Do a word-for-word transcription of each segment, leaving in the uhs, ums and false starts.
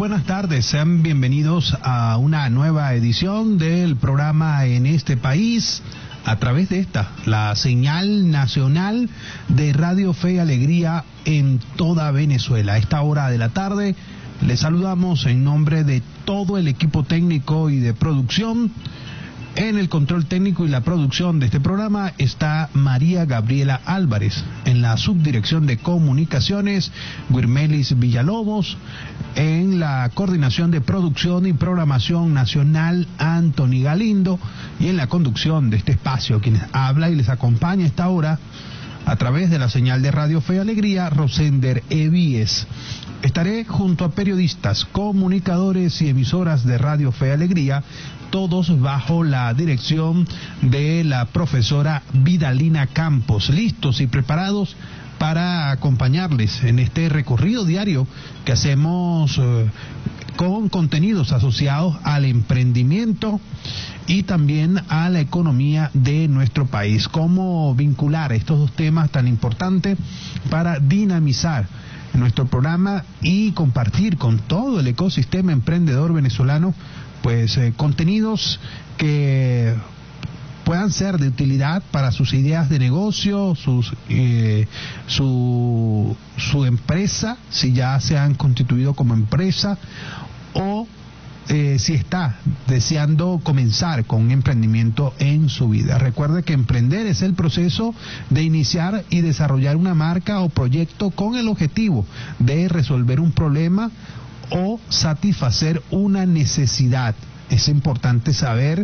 buenas tardes, sean bienvenidos a una nueva edición del programa En este País, a través de esta, la señal nacional de Radio Fe y Alegría en toda Venezuela. A esta hora de la tarde les saludamos en nombre de todo el equipo técnico y de producción. En el control técnico y la producción de este programa está María Gabriela Álvarez. En la subdirección de comunicaciones, Guirmelis Villalobos. En la coordinación de producción y programación nacional, Anthony Galindo. Y en la conducción de este espacio, quien habla y les acompaña a esta hora, a través de la señal de Radio Fe y Alegría, Rosender Evíes. Estaré junto a periodistas, comunicadores y emisoras de Radio Fe y Alegría, todos bajo la dirección de la profesora Vidalina Campos, listos y preparados para acompañarles en este recorrido diario que hacemos eh, con contenidos asociados al emprendimiento y también a la economía de nuestro país. Cómo vincular estos dos temas tan importantes para dinamizar nuestro programa y compartir con todo el ecosistema emprendedor venezolano pues eh, contenidos que puedan ser de utilidad para sus ideas de negocio, sus eh, su, su empresa, si ya se han constituido como empresa, o eh, si está deseando comenzar con un emprendimiento en su vida. Recuerde que emprender es el proceso de iniciar y desarrollar una marca o proyecto con el objetivo de resolver un problema o satisfacer una necesidad. Es importante saber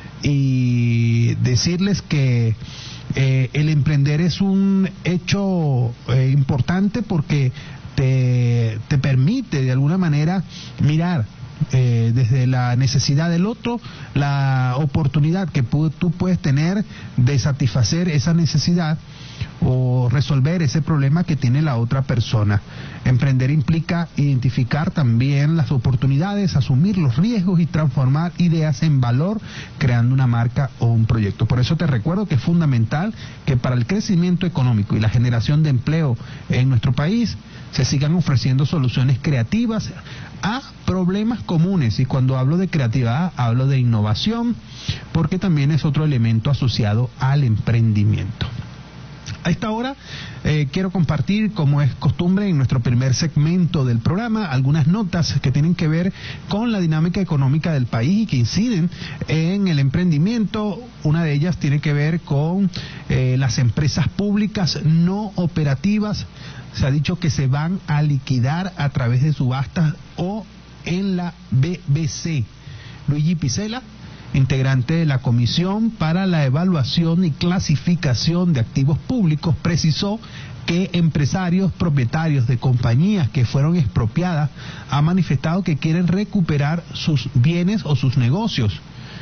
y decirles que eh, el emprender es un hecho eh, importante porque te, te permite de alguna manera mirar eh, desde la necesidad del otro la oportunidad que pu- tú puedes tener de satisfacer esa necesidad o resolver ese problema que tiene la otra persona. Emprender implica identificar también las oportunidades, asumir los riesgos y transformar ideas en valor, creando una marca o un proyecto. Por eso te recuerdo que es fundamental que para el crecimiento económico y la generación de empleo en nuestro país se sigan ofreciendo soluciones creativas a problemas comunes. Y cuando hablo de creatividad, hablo de innovación, porque también es otro elemento asociado al emprendimiento. A esta hora eh, quiero compartir, como es costumbre en nuestro primer segmento del programa, algunas notas que tienen que ver con la dinámica económica del país y que inciden en el emprendimiento. Una de ellas tiene que ver con eh, las empresas públicas no operativas. Se ha dicho que se van a liquidar a través de subastas o en la B B C. Luigi Picela, integrante de la Comisión para la Evaluación y Clasificación de Activos Públicos, precisó que empresarios propietarios de compañías que fueron expropiadas han manifestado que quieren recuperar sus bienes o sus negocios.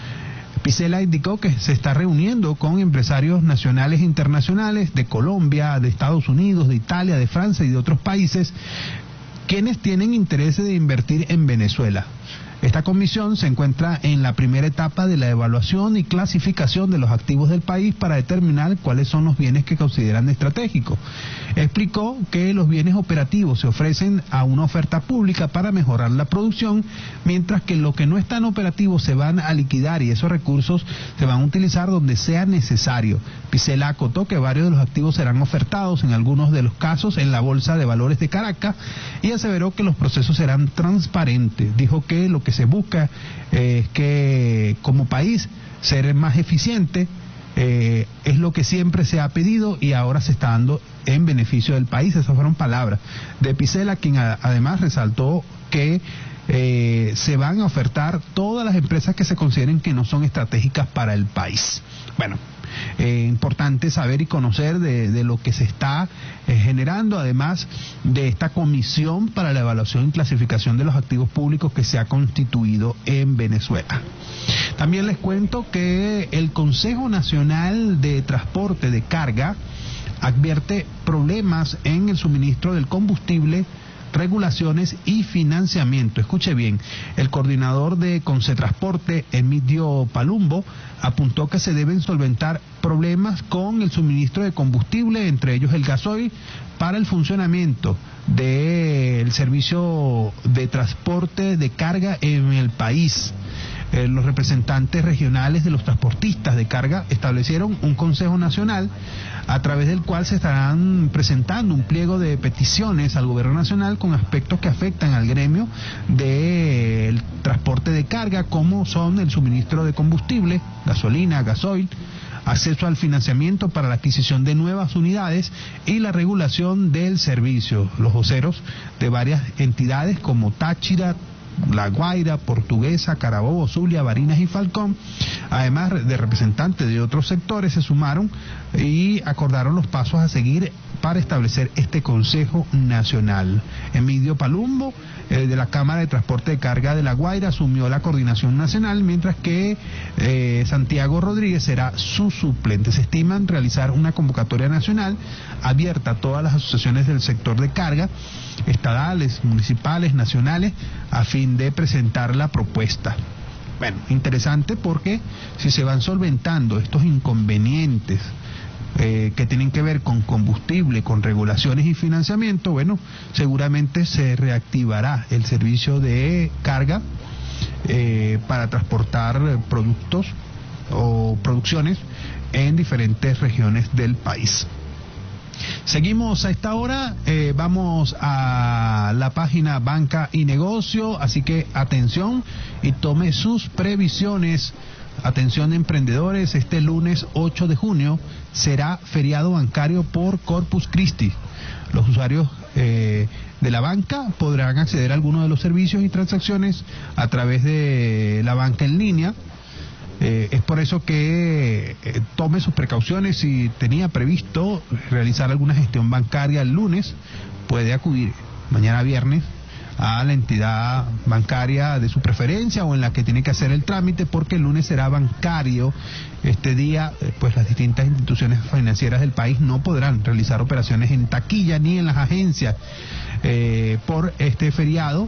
Picela indicó que se está reuniendo con empresarios nacionales e internacionales de Colombia, de Estados Unidos, de Italia, de Francia y de otros países, quienes tienen interés de invertir en Venezuela. Esta comisión se encuentra en la primera etapa de la evaluación y clasificación de los activos del país para determinar cuáles son los bienes que consideran estratégicos. Explicó que los bienes operativos se ofrecen a una oferta pública para mejorar la producción, mientras que lo que no están operativos se van a liquidar y esos recursos se van a utilizar donde sea necesario. Picela acotó que varios de los activos serán ofertados en algunos de los casos en la Bolsa de Valores de Caracas y aseveró que los procesos serán transparentes. Dijo que lo que se busca eh, es que como país ser más eficiente eh, es lo que siempre se ha pedido y ahora se está dando en beneficio del país. Esas fueron palabras de Picela, quien a, además resaltó que eh, se van a ofertar todas las empresas que se consideren que no son estratégicas para el país. Bueno, Eh, importante saber y conocer de, de lo que se está eh, generando, además de esta comisión para la evaluación y clasificación de los activos públicos que se ha constituido en Venezuela. También les cuento que el Consejo Nacional de Transporte de Carga advierte problemas en el suministro del combustible, regulaciones y financiamiento. Escuche bien, el coordinador de Concetransporte, Emilio Palumbo, apuntó que se deben solventar problemas con el suministro de combustible, entre ellos el gasoil, para el funcionamiento del servicio de transporte de carga en el país. Eh, los representantes regionales de los transportistas de carga establecieron un Consejo Nacional a través del cual se estarán presentando un pliego de peticiones al gobierno nacional con aspectos que afectan al gremio del transporte de carga, como son el suministro de combustible, gasolina, gasoil, acceso al financiamiento para la adquisición de nuevas unidades y la regulación del servicio. Los voceros de varias entidades como Táchira, La Guaira, Portuguesa, Carabobo, Zulia, Barinas y Falcón, además de representantes de otros sectores, se sumaron y acordaron los pasos a seguir para establecer este Consejo Nacional. Emilio Palumbo, eh, de la Cámara de Transporte de Carga de La Guaira, asumió la coordinación nacional, mientras que eh, Santiago Rodríguez será su suplente. Se estiman realizar una convocatoria nacional abierta a todas las asociaciones del sector de carga, estadales, municipales, nacionales, a fin de presentar la propuesta. Bueno, interesante porque si se van solventando estos inconvenientes eh, que tienen que ver con combustible, con regulaciones y financiamiento, bueno, seguramente se reactivará el servicio de carga eh, para transportar productos o producciones en diferentes regiones del país. Seguimos a esta hora, eh, vamos a la página Banca y Negocio, así que atención y tome sus previsiones. Atención emprendedores, este lunes ocho de junio será feriado bancario por Corpus Christi. Los usuarios eh, de la banca podrán acceder a algunos de los servicios y transacciones a través de la banca en línea. Eh, es por eso que eh, tome sus precauciones. Si tenía previsto realizar alguna gestión bancaria el lunes, puede acudir mañana viernes a la entidad bancaria de su preferencia o en la que tiene que hacer el trámite, porque el lunes será bancario. Este día, pues las distintas instituciones financieras del país no podrán realizar operaciones en taquilla ni en las agencias eh, por este feriado.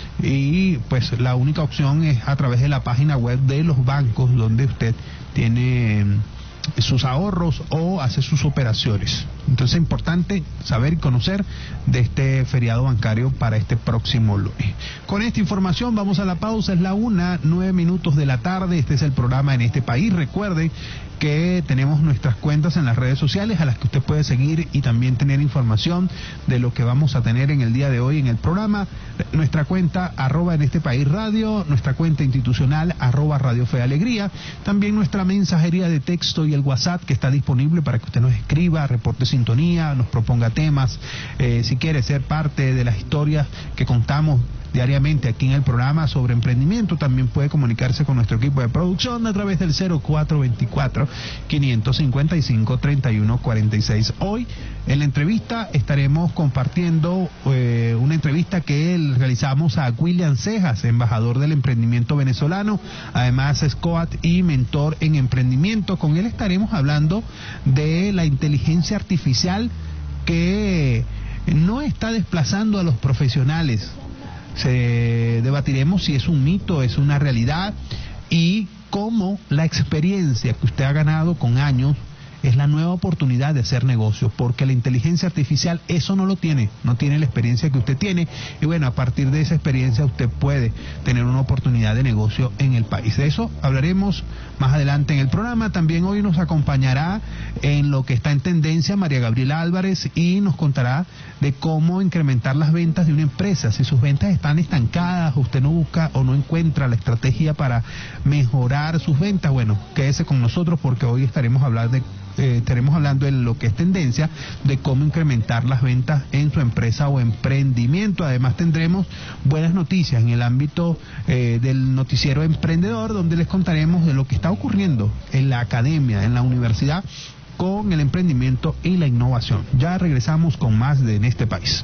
Y pues la única opción es a través de la página web de los bancos, donde usted tiene sus ahorros o hace sus operaciones. Entonces es importante saber y conocer de este feriado bancario para este próximo lunes. Con esta información vamos a la pausa, es la una, nueve minutos de la tarde. Este es el programa En Este País. Recuerde que tenemos nuestras cuentas en las redes sociales a las que usted puede seguir y también tener información de lo que vamos a tener en el día de hoy en el programa. Nuestra cuenta arroba En Este País Radio, nuestra cuenta institucional arroba Radio Fe Alegría, también nuestra mensajería de texto y el WhatsApp que está disponible para que usted nos escriba, reporte sintonía, nos proponga temas, eh, si quiere ser parte de las historias que contamos diariamente aquí en el programa sobre emprendimiento, también puede comunicarse con nuestro equipo de producción a través del cero cuatro veinticuatro, quinientos cincuenta y cinco, treinta y uno cuarenta y seis. Hoy en la entrevista estaremos compartiendo eh, una entrevista que realizamos a William Cejas, embajador del emprendimiento venezolano, además es coach y mentor en emprendimiento. Con él estaremos hablando de la inteligencia artificial que no está desplazando a los profesionales. Se debatiremos si es un mito, es una realidad, y cómo la experiencia que usted ha ganado con años es la nueva oportunidad de hacer negocio, porque la inteligencia artificial eso no lo tiene, no tiene la experiencia que usted tiene, y bueno, a partir de esa experiencia usted puede tener una oportunidad de negocio en el país. De eso hablaremos más adelante en el programa. También hoy nos acompañará en lo que está en tendencia María Gabriela Álvarez y nos contará de cómo incrementar las ventas de una empresa. Si sus ventas están estancadas, usted no busca o no encuentra la estrategia para mejorar sus ventas, bueno, quédese con nosotros porque hoy estaremos hablando de Eh, estaremos hablando de lo que es tendencia, de cómo incrementar las ventas en su empresa o emprendimiento. Además tendremos buenas noticias en el ámbito eh, del noticiero emprendedor, donde les contaremos de lo que está ocurriendo en la academia, en la universidad, con el emprendimiento y la innovación. Ya regresamos con más de En Este País.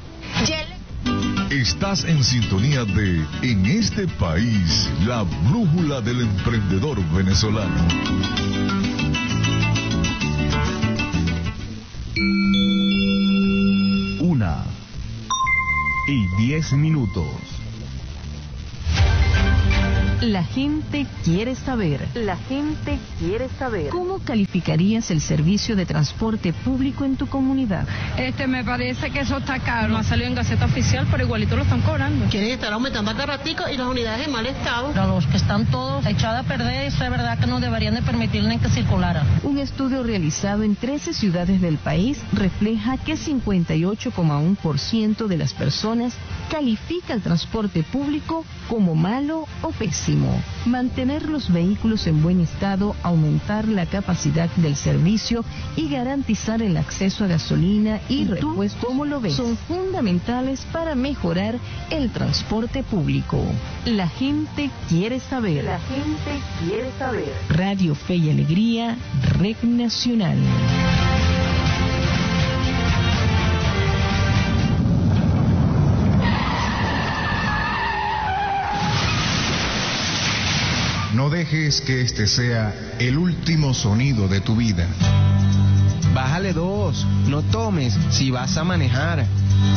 Estás en sintonía de En Este País, la brújula del emprendedor venezolano. Una y diez minutos. La gente quiere saber. La gente quiere saber. ¿Cómo calificarías el servicio de transporte público en tu comunidad? Este, me parece que eso está caro. No ha salido en Gaceta Oficial, pero igualito lo están cobrando. Quieren estar aumentando a cada ratico y las unidades en mal estado. Pero los que están todos echados a perder, eso es verdad que no deberían de permitirle que circulara. Un estudio realizado en trece ciudades del país refleja que cincuenta y ocho coma uno por ciento de las personas califica el transporte público como malo o pésimo. Mantener los vehículos en buen estado, aumentar la capacidad del servicio y garantizar el acceso a gasolina y repuestos, ¿cómo lo ves?, son fundamentales para mejorar el transporte público. La gente quiere saber. La gente quiere saber. Radio Fe y Alegría, Red Nacional. No dejes que este sea el último sonido de tu vida. Bájale dos, no tomes si vas a manejar.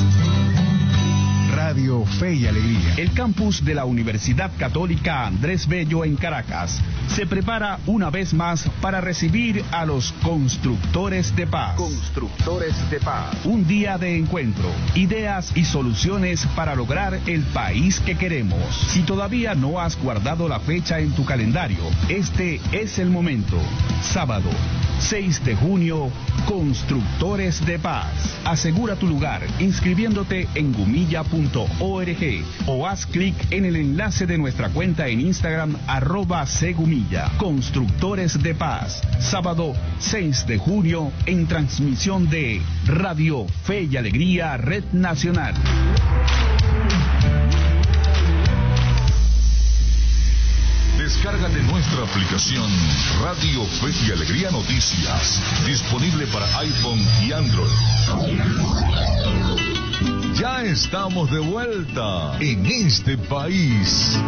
Radio Fe y Alegría. El campus de la Universidad Católica Andrés Bello en Caracas se prepara una vez más para recibir a los constructores de paz. Constructores de paz. Un día de encuentro, ideas y soluciones para lograr el país que queremos. Si todavía no has guardado la fecha en tu calendario, este es el momento. Sábado, seis de junio, Constructores de Paz. Asegura tu lugar inscribiéndote en gumilla punto org o haz clic en el enlace de nuestra cuenta en Instagram arroba segumilla. Constructores de Paz, sábado seis de junio en transmisión de Radio Fe y Alegría Red Nacional. Descárgate nuestra aplicación Radio Fe y Alegría Noticias, disponible para iPhone y Android. Ya estamos de vuelta en este país.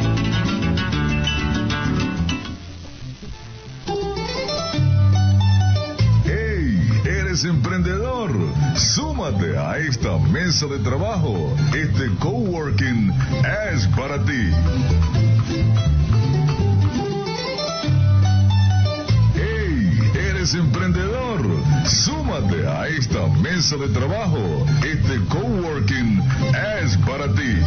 ¡Hey! ¿Eres emprendedor? Súmate a esta mesa de trabajo. Este coworking es para ti. Emprendedor, súmate a esta mesa de trabajo. Este coworking es para ti.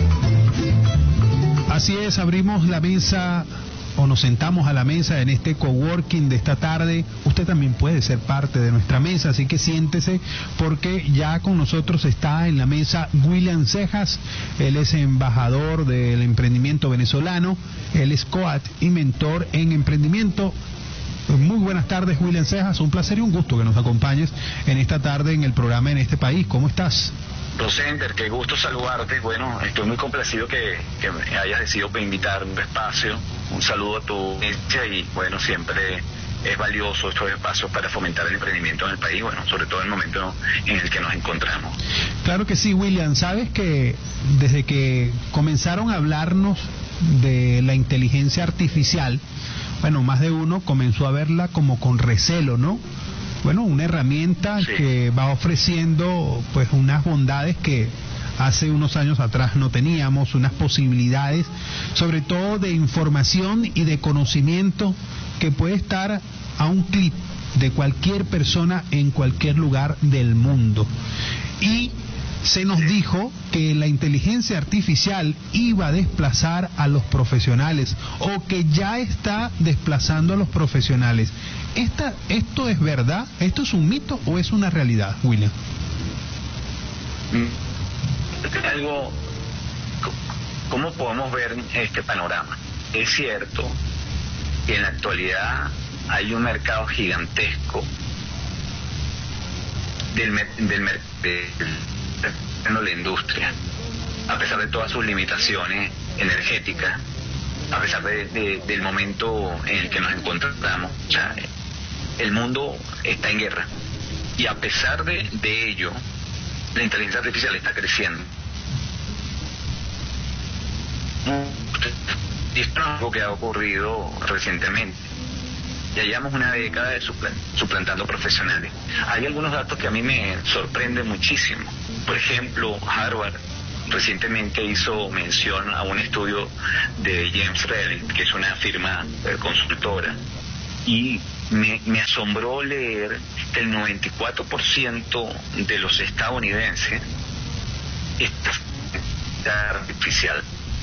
Así es, abrimos la mesa o nos sentamos a la mesa en este coworking de esta tarde. Usted también puede ser parte de nuestra mesa, así que siéntese porque ya con nosotros está en la mesa William Cejas. Él es embajador del emprendimiento venezolano, él es coach y mentor en emprendimiento. Muy buenas tardes, William Cejas, un placer y un gusto que nos acompañes en esta tarde en el programa En este País. ¿Cómo estás? Docenter, qué gusto saludarte. Bueno, estoy muy complacido que, que me hayas decidido invitarme a un espacio. Un saludo a tu audiencia y bueno, siempre es valioso estos espacios para fomentar el emprendimiento en el país, bueno, sobre todo en el momento en el que nos encontramos. Claro que sí, William. Sabes que desde que comenzaron a hablarnos de la inteligencia artificial, bueno, más de uno comenzó a verla como con recelo, ¿no? Bueno, una herramienta sí. que va ofreciendo pues unas bondades que hace unos años atrás no teníamos, unas posibilidades, sobre todo de información y de conocimiento que puede estar a un clic de cualquier persona en cualquier lugar del mundo. Y se nos dijo que la inteligencia artificial iba a desplazar a los profesionales o que ya está desplazando a los profesionales. Esta, ¿Esto es verdad? ¿Esto es un mito o es una realidad, William? Algo, ¿cómo podemos ver este panorama? Es cierto que en la actualidad hay un mercado gigantesco del, del mercado en la industria, a pesar de todas sus limitaciones energéticas, a pesar de, de, del momento en el que nos encontramos. O sea, el mundo está en guerra y a pesar de, de ello, la inteligencia artificial está creciendo. Y esto no es algo que ha ocurrido recientemente. Ya llevamos una década de suplantando profesionales. Hay algunos datos que a mí me sorprenden muchísimo. Por ejemplo, Harvard recientemente hizo mención a un estudio de James Reddit, que es una firma eh, consultora, y me, me asombró leer que el noventa y cuatro por ciento de los estadounidenses está artificial.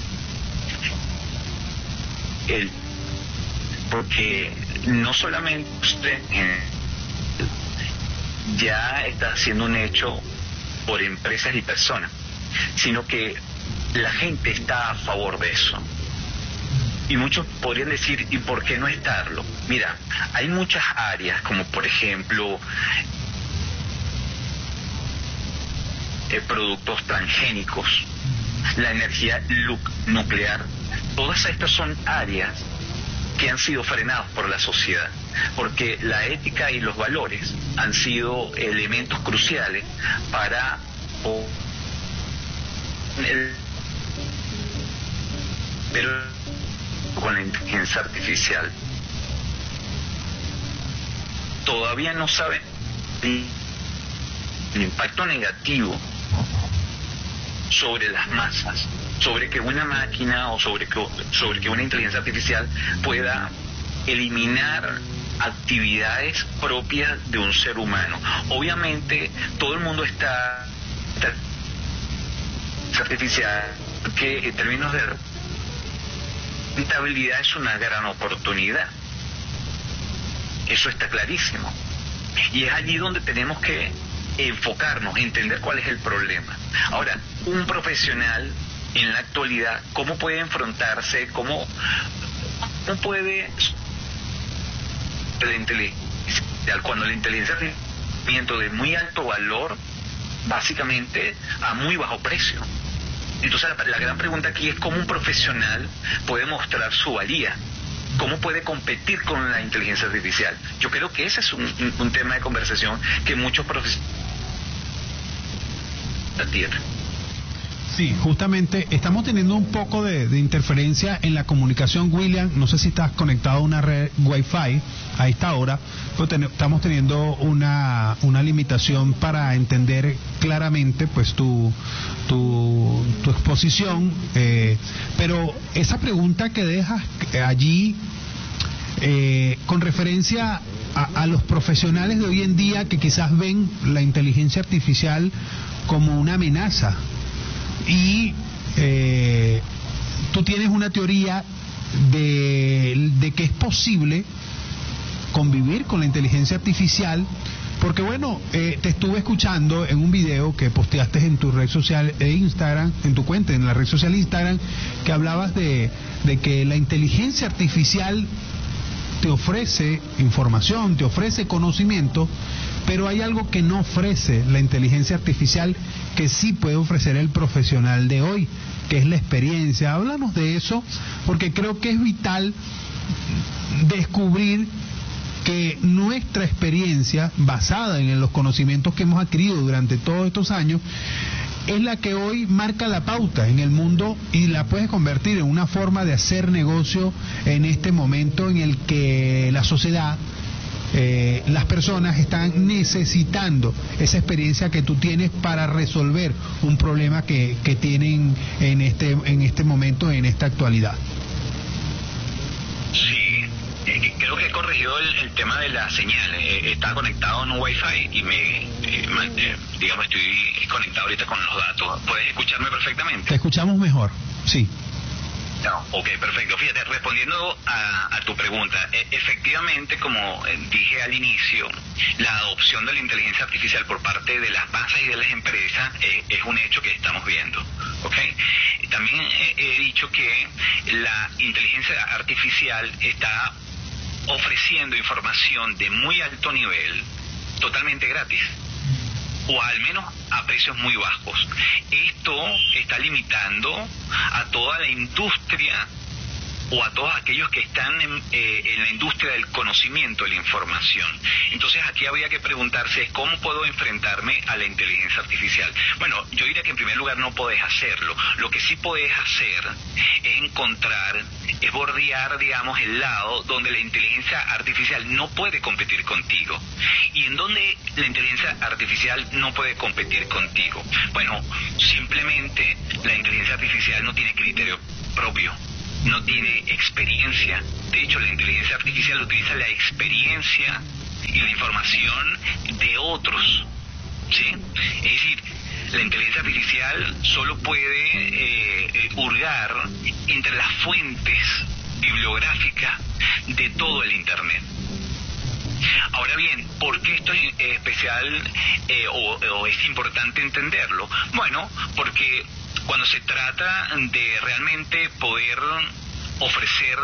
El, porque no solamente usted eh, ya está siendo un hecho por empresas y personas, sino que la gente está a favor de eso. Y muchos podrían decir, ¿y por qué no estarlo? Mira, hay muchas áreas, como por ejemplo eh, productos transgénicos, la energía nuclear. Todas estas son áreas que han sido frenadas por la sociedad, porque la ética y los valores han sido elementos cruciales para o, el, pero con la inteligencia artificial todavía no saben el impacto negativo sobre las masas, sobre que una máquina o sobre que, sobre que una inteligencia artificial pueda eliminar actividades propias de un ser humano. Obviamente todo el mundo está, está artificial, que en términos de rentabilidad es una gran oportunidad, eso está clarísimo, y es allí donde tenemos que enfocarnos, entender cuál es el problema. Ahora, un profesional en la actualidad, ¿cómo puede enfrentarse? ¿Cómo, cómo puede la inteligencia, cuando la inteligencia es de muy alto valor, básicamente a muy bajo precio? Entonces la, la gran pregunta aquí es cómo un profesional puede mostrar su valía, cómo puede competir con la inteligencia artificial. Yo creo que ese es un, un, un tema de conversación que muchos profesionales tienen. Sí, justamente estamos teniendo un poco de, de interferencia en la comunicación, William. No sé si estás conectado a una red Wi-Fi a esta hora, pero ten, estamos teniendo una, una limitación para entender claramente pues tu, tu, tu exposición. Eh, pero esa pregunta que dejas allí eh, con referencia a, a los profesionales de hoy en día que quizás ven la inteligencia artificial como una amenaza. Y eh, tú tienes una teoría de, de que es posible convivir con la inteligencia artificial, porque bueno, eh, te estuve escuchando en un video que posteaste en tu red social de Instagram, en tu cuenta, en la red social Instagram, que hablabas de, de que la inteligencia artificial te ofrece información, te ofrece conocimiento, pero hay algo que no ofrece la inteligencia artificial que sí puede ofrecer el profesional de hoy, que es la experiencia. Háblanos de eso, porque creo que es vital descubrir que nuestra experiencia, basada en los conocimientos que hemos adquirido durante todos estos años, es la que hoy marca la pauta en el mundo y la puedes convertir en una forma de hacer negocio en este momento en el que la sociedad, eh, las personas están necesitando esa experiencia que tú tienes para resolver un problema que, que tienen en este, en este momento, en esta actualidad. Sí, eh, creo que he corregido el, el tema de la señal. Eh, está conectado en un Wi-Fi y me, eh, digamos, estoy conectado ahorita con los datos. ¿Puedes escucharme perfectamente? Te escuchamos mejor, sí. No, ok, perfecto. Fíjate, respondiendo a, a tu pregunta, e efectivamente, como dije al inicio, la adopción de la inteligencia artificial por parte de las masas y de las empresas eh, es un hecho que estamos viendo, ¿ok? También eh, he dicho que la inteligencia artificial está ofreciendo información de muy alto nivel, totalmente gratis, o al menos a precios muy bajos. Esto está limitando a toda la industria o a todos aquellos que están en, eh, en la industria del conocimiento de la información. Entonces aquí habría que preguntarse cómo puedo enfrentarme a la inteligencia artificial. Bueno, yo diría que en primer lugar no podés hacerlo. Lo que sí podés hacer es encontrar es bordear, digamos, el lado donde la inteligencia artificial no puede competir contigo. ¿Y en donde la inteligencia artificial no puede competir contigo? Bueno, simplemente la inteligencia artificial no tiene criterio propio, no tiene experiencia. De hecho, la inteligencia artificial utiliza la experiencia y la información de otros, ¿sí? Es decir, la inteligencia artificial solo puede eh, hurgar entre las fuentes bibliográficas de todo el Internet. Ahora bien, ¿por qué esto es especial eh, o, o es importante entenderlo? Bueno, porque cuando se trata de realmente poder ofrecer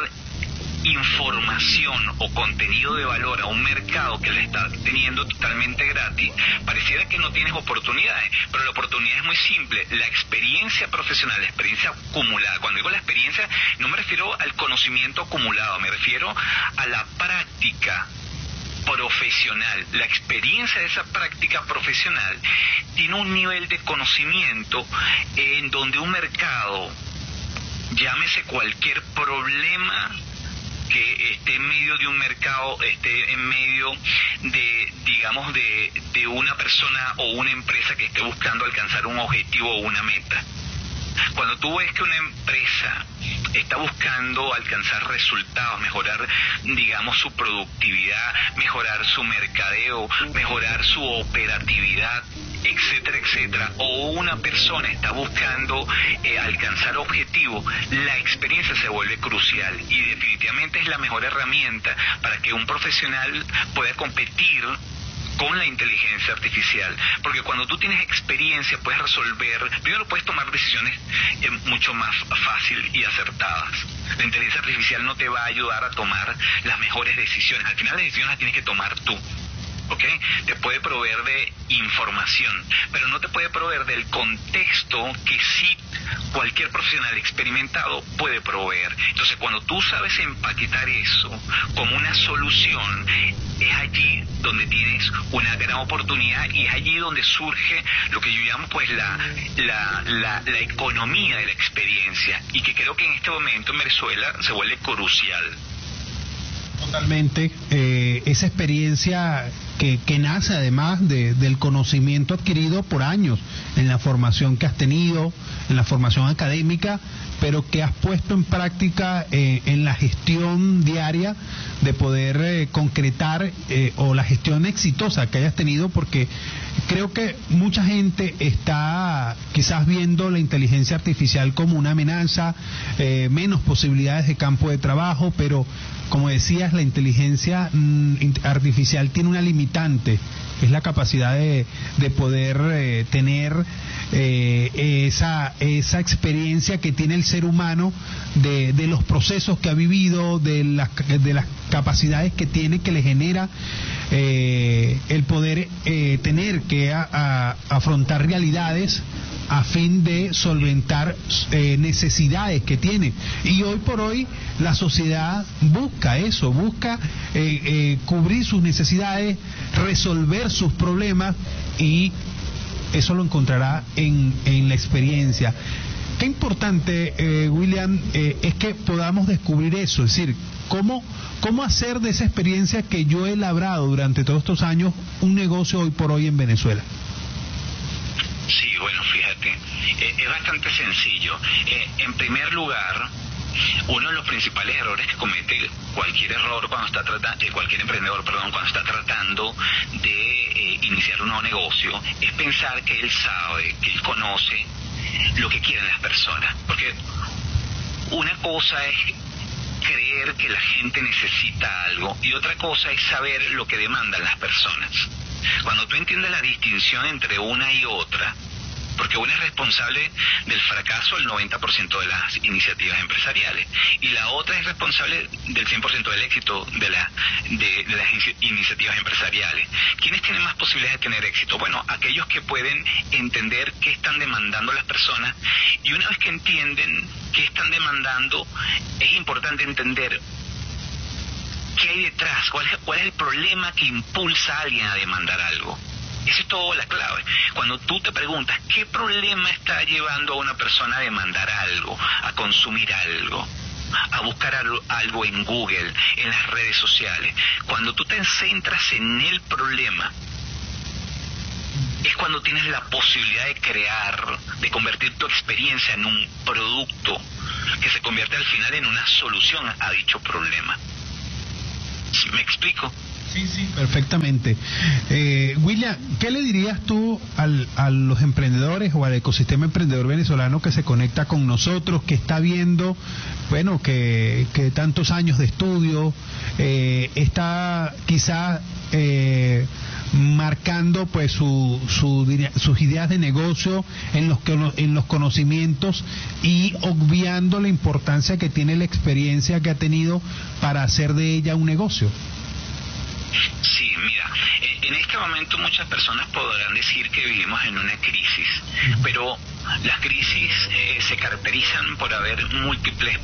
información o contenido de valor a un mercado que le está teniendo totalmente gratis, pareciera que no tienes oportunidades, pero la oportunidad es muy simple: la experiencia profesional, la experiencia acumulada. Cuando digo la experiencia, no me refiero al conocimiento acumulado, me refiero a la práctica profesional. La experiencia de esa práctica profesional tiene un nivel de conocimiento en donde un mercado, llámese cualquier problema que esté en medio de un mercado, esté en medio de, digamos, de, de una persona o una empresa que esté buscando alcanzar un objetivo o una meta. Cuando tú ves que una empresa está buscando alcanzar resultados, mejorar, digamos, su productividad, mejorar su mercadeo, mejorar su operatividad, etcétera, etcétera, o una persona está buscando eh, alcanzar objetivos, la experiencia se vuelve crucial y definitivamente es la mejor herramienta para que un profesional pueda competir con la inteligencia artificial, porque cuando tú tienes experiencia puedes resolver, primero puedes tomar decisiones eh, mucho más fácil y acertadas. La inteligencia artificial no te va a ayudar a tomar las mejores decisiones, al final las decisiones las tienes que tomar tú, ¿ok? Te puede proveer de información, pero no te puede proveer del contexto que sí cualquier profesional experimentado puede proveer. Entonces, cuando tú sabes empaquetar eso como una solución, es allí donde tienes una gran oportunidad y es allí donde surge lo que yo llamo pues la, la, la, la economía de la experiencia, y que creo que en este momento en Venezuela se vuelve crucial. Totalmente, eh, esa experiencia que, que nace además de, del conocimiento adquirido por años en la formación que has tenido, en la formación académica, pero que has puesto en práctica eh, en la gestión diaria de poder eh, concretar eh, o la gestión exitosa que hayas tenido, porque creo que mucha gente está quizás viendo la inteligencia artificial como una amenaza, eh, menos posibilidades de campo de trabajo, pero como decías, la inteligencia mm, artificial tiene una limitante, es la capacidad de, de poder eh, tener eh, esa, esa experiencia que tiene el ser humano de, de los procesos que ha vivido, de las, de las capacidades que tiene, que le genera eh, el poder eh, tener que a, a, afrontar realidades a fin de solventar eh, necesidades que tiene. Y hoy por hoy la sociedad busca eso, busca eh, eh, cubrir sus necesidades, resolver sus problemas, y eso lo encontrará en, en la experiencia. Qué importante, eh, William, eh, es que podamos descubrir eso, es decir, cómo, cómo hacer de esa experiencia que yo he labrado durante todos estos años un negocio hoy por hoy en Venezuela. Sí, bueno, fíjate, eh, es bastante sencillo. Eh, en primer lugar, uno de los principales errores que comete cualquier error cuando está tratando, eh, cualquier emprendedor, perdón, cuando está tratando de eh, iniciar un nuevo negocio, es pensar que él sabe, que él conoce lo que quieren las personas. Porque una cosa es creer que la gente necesita algo y otra cosa es saber lo que demandan las personas. Cuando tú entiendes la distinción entre una y otra, porque una es responsable del fracaso del noventa por ciento de las iniciativas empresariales y la otra es responsable del cien por ciento del éxito de, la, de, de las iniciativas empresariales. ¿Quiénes tienen más posibilidades de tener éxito? Bueno, aquellos que pueden entender qué están demandando las personas, y una vez que entienden qué están demandando, es importante entender qué hay detrás, cuál es, cuál es el problema que impulsa a alguien a demandar algo. Esa es toda la clave. Cuando tú te preguntas qué problema está llevando a una persona a demandar algo, a consumir algo, a buscar algo, algo en Google, en las redes sociales, cuando tú te centras en el problema, es cuando tienes la posibilidad de crear, de convertir tu experiencia en un producto que se convierte al final en una solución a dicho problema. ¿Me explico? Sí, sí, perfectamente. Eh, William, ¿qué le dirías tú al, a los emprendedores o al ecosistema emprendedor venezolano que se conecta con nosotros, que está viendo, bueno, que, que tantos años de estudio, eh, está quizá eh, marcando pues su, su, sus ideas de negocio en los, en los conocimientos y obviando la importancia que tiene la experiencia que ha tenido para hacer de ella un negocio? Sí, mira, en este momento muchas personas podrán decir que vivimos en una crisis, pero las crisis eh, se caracterizan por haber múltiples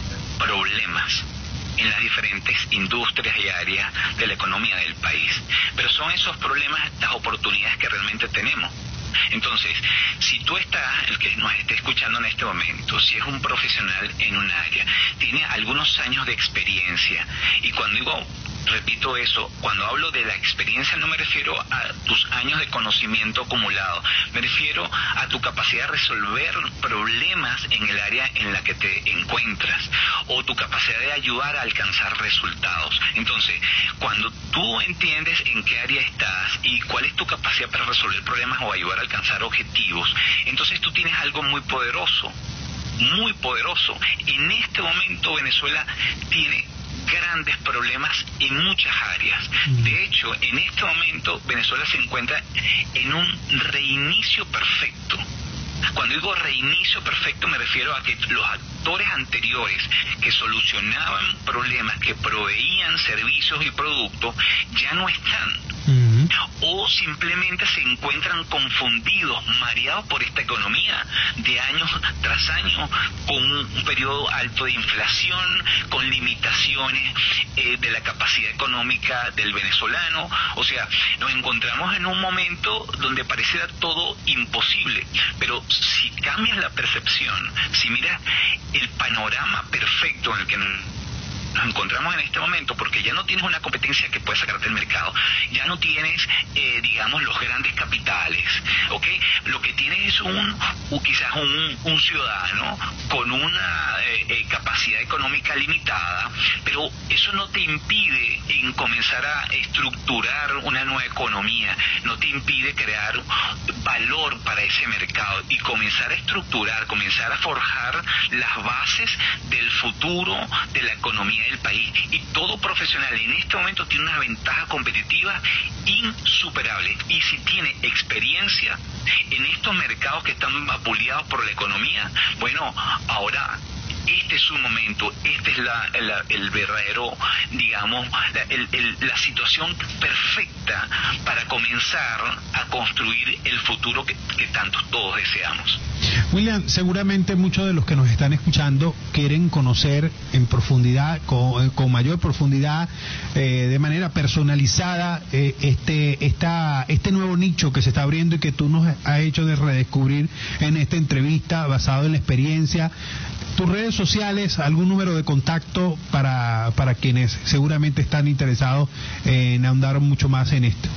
problemas en las diferentes industrias y áreas de la economía del país, pero son esos problemas las oportunidades que realmente tenemos. Entonces, si tú estás, el que nos esté escuchando en este momento, si es un profesional en un área, tiene algunos años de experiencia, y cuando digo, repito eso, cuando hablo de la experiencia no me refiero a tus años de conocimiento acumulado, me refiero a tu capacidad de resolver problemas en el área en la que te encuentras, o tu capacidad de ayudar a alcanzar resultados. Entonces, cuando tú entiendes en qué área estás y cuál es tu capacidad para resolver problemas o ayudar a alcanzar objetivos, entonces tú tienes algo muy poderoso, muy poderoso. En este momento Venezuela tiene grandes problemas en muchas áreas. De hecho, en este momento Venezuela se encuentra en un reinicio perfecto. Cuando digo reinicio perfecto me refiero a que los actores anteriores que solucionaban problemas, que proveían servicios y productos, ya no están. Uh-huh. O simplemente se encuentran confundidos, mareados por esta economía de años tras año, con un periodo alto de inflación, con limitaciones eh, de la capacidad económica del venezolano. O sea, nos encontramos en un momento donde pareciera todo imposible, pero si cambias la percepción, si miras el panorama perfecto en el que nos encontramos en este momento, porque ya no tienes una competencia que puede sacarte del mercado, ya no tienes, eh, digamos, los grandes capitales, ¿ok? Lo que tienes es un, un quizás un, un ciudadano con una eh, eh, capacidad económica limitada, pero eso no te impide en comenzar a estructurar una nueva economía, no te impide crear valor para ese mercado y comenzar a estructurar, comenzar a forjar las bases del futuro de la economía del país. Y todo profesional en este momento tiene una ventaja competitiva insuperable, y si tiene experiencia en estos mercados que están vapuleados por la economía, bueno, ahora este es su momento, este es la, la, el verdadero, digamos, la, el, el, la situación perfecta para comenzar a construir el futuro que, que tanto todos deseamos. William, seguramente muchos de los que nos están escuchando quieren conocer en profundidad, con, con mayor profundidad, eh, de manera personalizada, eh, este, esta, este nuevo nicho que se está abriendo y que tú nos has hecho de redescubrir en esta entrevista basado en la experiencia. Tus redes sociales, algún número de contacto para, para quienes seguramente están interesados en ahondar mucho más en esto.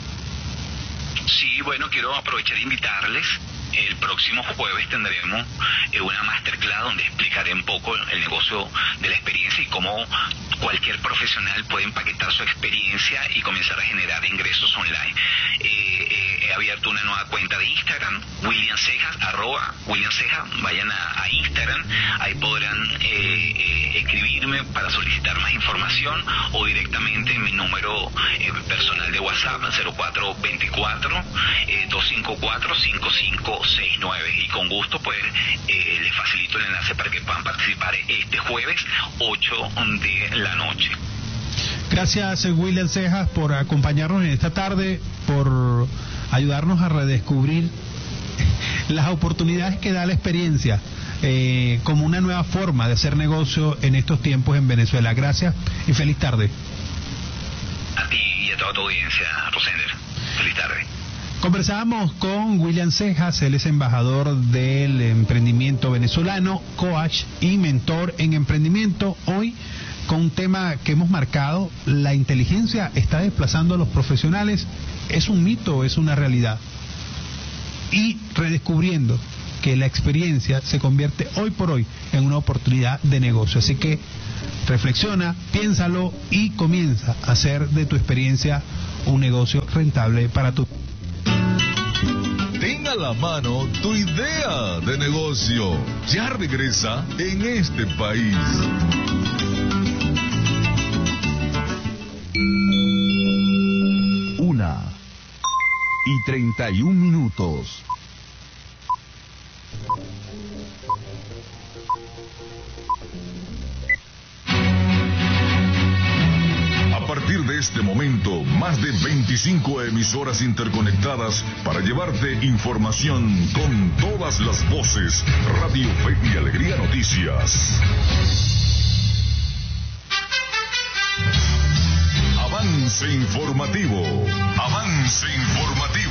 Sí, bueno, quiero aprovechar e invitarles. El próximo jueves tendremos eh, una masterclass donde explicaré un poco el negocio de la experiencia y cómo cualquier profesional puede empaquetar su experiencia y comenzar a generar ingresos online. Eh, eh, he abierto una nueva cuenta de Instagram, William Cejas, arroba William Cejas, vayan a, a Instagram, ahí podrán eh, eh, escribirme para solicitar más información o directamente en mi número eh, personal de WhatsApp, cero cuatro veinticuatro, dos cinco cuatro, cinco cinco seis nueve, y con gusto pues eh, les facilito el enlace para que puedan participar este jueves ocho de la noche. Gracias, William Cejas, por acompañarnos en esta tarde, por ayudarnos a redescubrir las oportunidades que da la experiencia eh, como una nueva forma de hacer negocio en estos tiempos en Venezuela. Gracias y feliz tarde. A ti y a toda tu audiencia, Rosender. Feliz tarde. Conversábamos con William Cejas, él es embajador del emprendimiento venezolano, coach y mentor en emprendimiento. Hoy con un tema que hemos marcado: la inteligencia está desplazando a los profesionales. ¿Es un mito o es una realidad? Y redescubriendo que la experiencia se convierte hoy por hoy en una oportunidad de negocio. Así que reflexiona, piénsalo y comienza a hacer de tu experiencia un negocio rentable para tu. Ten a la mano tu idea de negocio. Ya regresa En Este País. Una y treinta y un minutos. A partir de este momento, más de veinticinco emisoras interconectadas para llevarte información con todas las voces. Radio Fe y Alegría Noticias. Avance informativo. Avance informativo.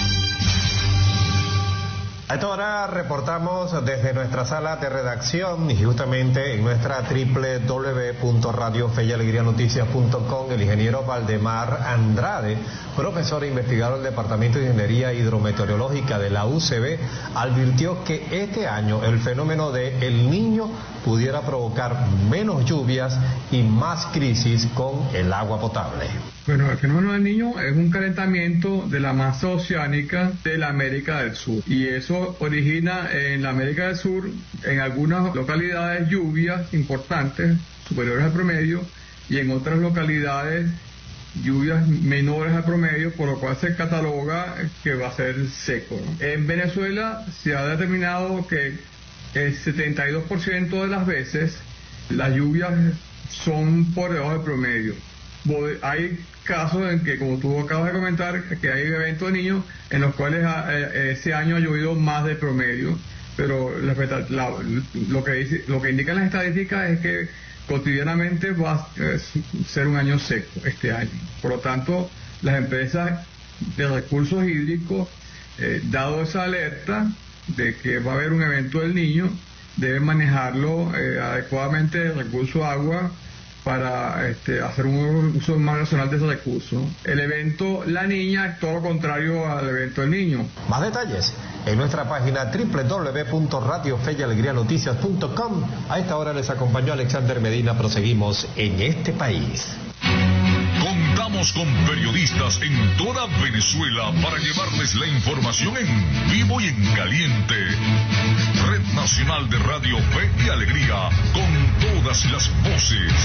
A esta hora reportamos desde nuestra sala de redacción y justamente en nuestra doble u doble u doble u punto radio fe y alegría noticias punto com el ingeniero Valdemar Andrade, profesor e investigador del Departamento de Ingeniería Hidrometeorológica de la U C B, advirtió que este año el fenómeno de El Niño pudiera provocar menos lluvias y más crisis con el agua potable. Bueno, el fenómeno del Niño es un calentamiento de la masa oceánica de la América del Sur, y eso origina en la América del Sur, en algunas localidades, lluvias importantes, superiores al promedio, y en otras localidades lluvias menores al promedio, por lo cual se cataloga que va a ser seco, ¿no? En Venezuela se ha determinado que el setenta y dos por ciento de las veces las lluvias son por debajo del promedio. Hay casos en que, como tú acabas de comentar, que hay eventos de niños en los cuales eh, ese año ha llovido más del promedio, pero la, la, lo, que dice, lo que indican las estadísticas es que cotidianamente va a ser un año seco este año. Por lo tanto, las empresas de recursos hídricos, eh, dado esa alerta de que va a haber un evento del Niño, deben manejarlo eh, adecuadamente el recurso agua para este, hacer un uso más racional de ese recurso. El evento La Niña es todo lo contrario al evento del Niño. Más detalles en nuestra página doble u doble u doble u punto radio fe y alegría noticias punto com. A esta hora les acompañó Alexander Medina. Proseguimos En Este País. Contamos con periodistas en toda Venezuela para llevarles la información en vivo y en caliente. Red Nacional de Radio Fe y Alegría, con todas las voces.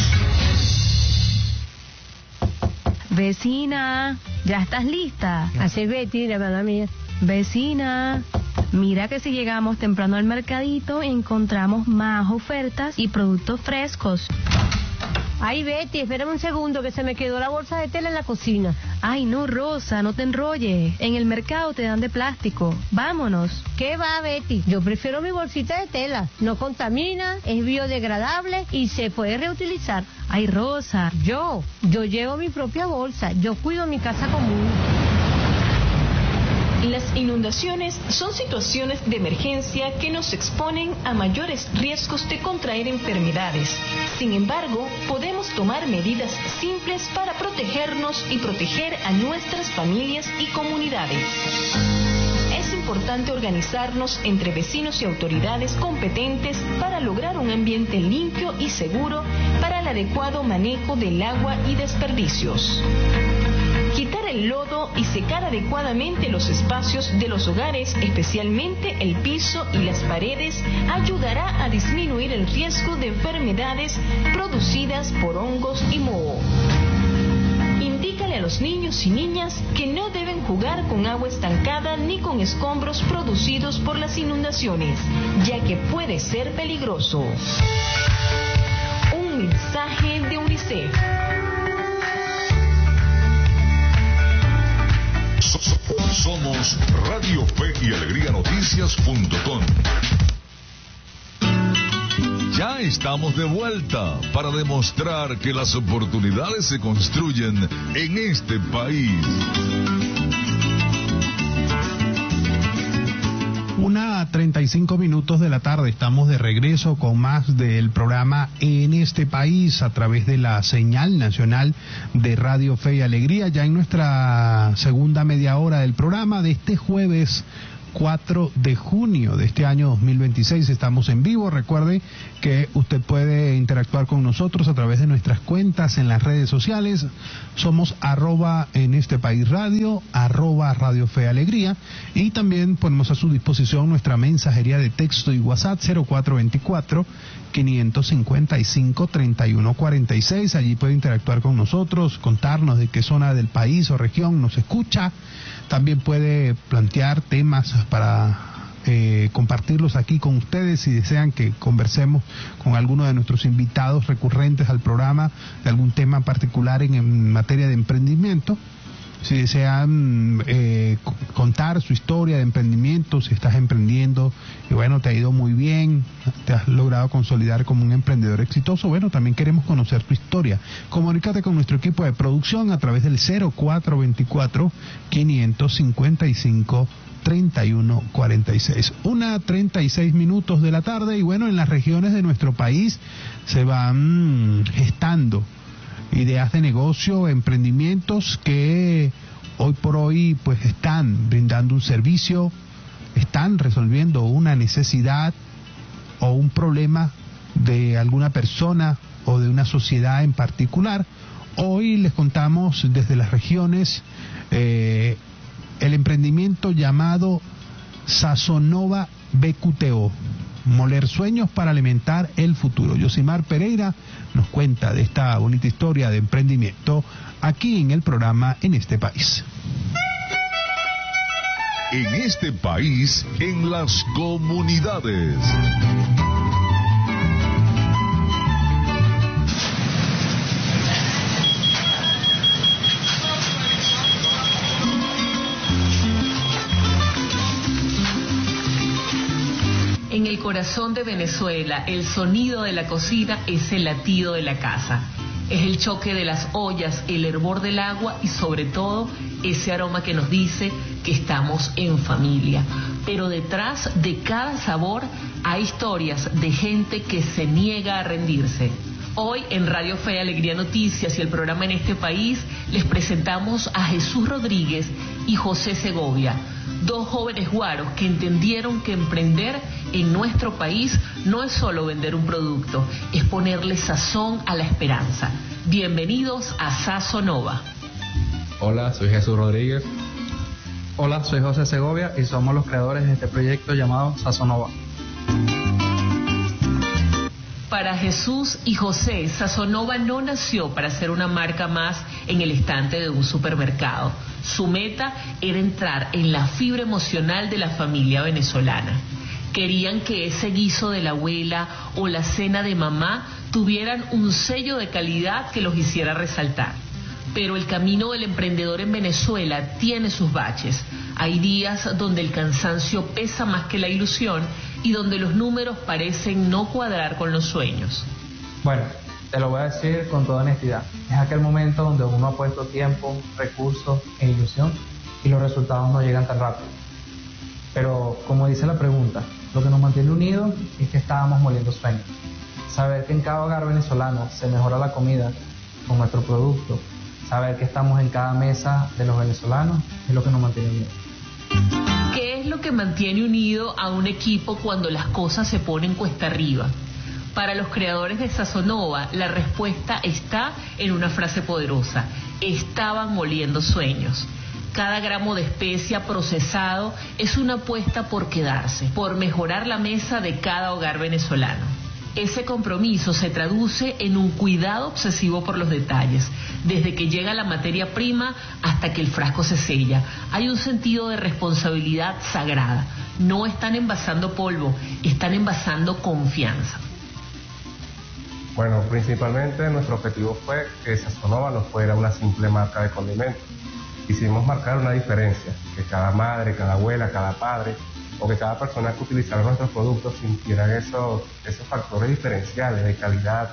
Vecina, ¿ya estás lista? Así es, Betty, la hermana mía. Vecina, mira que si llegamos temprano al mercadito encontramos más ofertas y productos frescos. Ay, Betty, espérame un segundo que se me quedó la bolsa de tela en la cocina. Ay, no, Rosa, no te enrolles. En el mercado te dan de plástico. Vámonos. ¿Qué va, Betty? Yo prefiero mi bolsita de tela. No contamina, es biodegradable y se puede reutilizar. Ay, Rosa. Yo, yo llevo mi propia bolsa. Yo cuido mi casa común. Las inundaciones son situaciones de emergencia que nos exponen a mayores riesgos de contraer enfermedades. Sin embargo, podemos tomar medidas simples para protegernos y proteger a nuestras familias y comunidades. Es importante organizarnos entre vecinos y autoridades competentes para lograr un ambiente limpio y seguro para el adecuado manejo del agua y desperdicios. Quitar el lodo y secar adecuadamente los espacios de los hogares, especialmente el piso y las paredes, ayudará a disminuir el riesgo de enfermedades producidas por hongos y moho. Indícale a los niños y niñas que no deben jugar con agua estancada ni con escombros producidos por las inundaciones, ya que puede ser peligroso. Un mensaje de UNICEF. Somos Radio Fe y Alegría Noticias punto com. Ya estamos de vuelta para demostrar que las oportunidades se construyen en este país. treinta y cinco minutos de la tarde, estamos de regreso con más del programa En este País a través de la señal nacional de Radio Fe y Alegría, ya en nuestra segunda media hora del programa de este jueves cuatro de junio de este año dos mil veintiséis. Estamos en vivo. Recuerde que usted puede interactuar con nosotros a través de nuestras cuentas en las redes sociales. Somos arroba en este país radio, arroba Radio Fe Alegría, y también ponemos a su disposición nuestra mensajería de texto y WhatsApp cero cuatro veinticuatro, quinientos cincuenta y cinco, treinta y uno cuarenta y seis. Allí puede interactuar con nosotros, contarnos de qué zona del país o región nos escucha. También puede plantear temas para eh, compartirlos aquí con ustedes si desean que conversemos con alguno de nuestros invitados recurrentes al programa de algún tema en particular en, en materia de emprendimiento. Si desean eh, contar su historia de emprendimiento, si estás emprendiendo y bueno, te ha ido muy bien, te has logrado consolidar como un emprendedor exitoso, bueno, también queremos conocer tu historia. Comunícate con nuestro equipo de producción a través del cero cuatro veinticuatro, quinientos cincuenta y cinco, treinta y uno cuarenta y seis. Una treinta y seis minutos de la tarde, y bueno, en las regiones de nuestro país se van gestando ideas de negocio, emprendimientos que hoy por hoy pues están brindando un servicio, están resolviendo una necesidad o un problema de alguna persona o de una sociedad en particular. Hoy les contamos desde las regiones eh, el emprendimiento llamado Sazonova B Q T O, moler sueños para alimentar el futuro. Yosimar Pereira nos cuenta de esta bonita historia de emprendimiento aquí en el programa En este País. En este país, en las comunidades. En el corazón de Venezuela, el sonido de la cocina es el latido de la casa. Es el choque de las ollas, el hervor del agua y sobre todo ese aroma que nos dice que estamos en familia. Pero detrás de cada sabor hay historias de gente que se niega a rendirse. Hoy en Radio Fe y Alegría Noticias y el programa En este País les presentamos a Jesús Rodríguez y José Segovia, dos jóvenes guaros que entendieron que emprender en nuestro país no es solo vender un producto, es ponerle sazón a la esperanza. Bienvenidos a Sazonova. Hola, soy Jesús Rodríguez. Hola, soy José Segovia y somos los creadores de este proyecto llamado Sazonova. Para Jesús y José, Sazonova no nació para ser una marca más en el estante de un supermercado. Su meta era entrar en la fibra emocional de la familia venezolana. Querían que ese guiso de la abuela o la cena de mamá tuvieran un sello de calidad que los hiciera resaltar. Pero el camino del emprendedor en Venezuela tiene sus baches. Hay días donde el cansancio pesa más que la ilusión y donde los números parecen no cuadrar con los sueños. Bueno, te lo voy a decir con toda honestidad. Es aquel momento donde uno ha puesto tiempo, recursos e ilusión y los resultados no llegan tan rápido. Pero, como dice la pregunta, lo que nos mantiene unidos es que estábamos moliendo sueños. Saber que en cada hogar venezolano se mejora la comida con nuestro producto, saber que estamos en cada mesa de los venezolanos es lo que nos mantiene unidos. ¿Qué es lo que mantiene unido a un equipo cuando las cosas se ponen cuesta arriba? Para los creadores de Sazonova, la respuesta está en una frase poderosa: estaban moliendo sueños. Cada gramo de especia procesado es una apuesta por quedarse, por mejorar la mesa de cada hogar venezolano. Ese compromiso se traduce en un cuidado obsesivo por los detalles. Desde que llega la materia prima hasta que el frasco se sella, hay un sentido de responsabilidad sagrada. No están envasando polvo, están envasando confianza. Bueno, principalmente nuestro objetivo fue que Sazonova no fuera una simple marca de condimentos. Quisimos marcar una diferencia, que cada madre, cada abuela, cada padre o que cada persona que utilizara nuestros productos sintieran esos, esos factores diferenciales de calidad